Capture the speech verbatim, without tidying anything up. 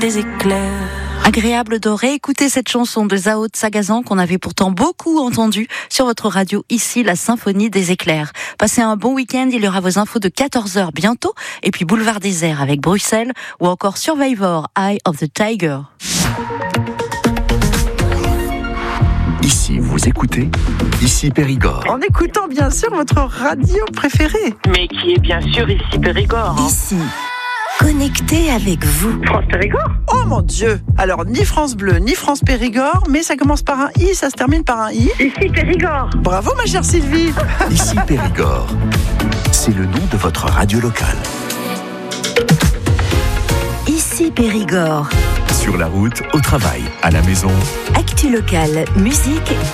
des éclairs. Agréable de réécouter cette chanson de Zao de Sagazan qu'on avait pourtant beaucoup entendue sur votre radio ici, la Symphonie des éclairs. Passez un bon week-end, il y aura vos infos de quatorze heures bientôt, et puis Boulevard des Airs avec Bruxelles, ou encore Survivor, Eye of the Tiger. Ici, vous écoutez, ici Périgord. En écoutant bien sûr votre radio préférée. Mais qui est bien sûr ici Périgord. Hein. Ici, connecté avec vous. France Périgord. Oh mon Dieu. Alors ni France Bleu, ni France Périgord, mais ça commence par un I, ça se termine par un I. Ici Périgord. Bravo ma chère Sylvie. Ici Périgord. C'est le nom de votre radio locale. Ici Périgord. Sur la route, au travail, à la maison. Actu locale, musique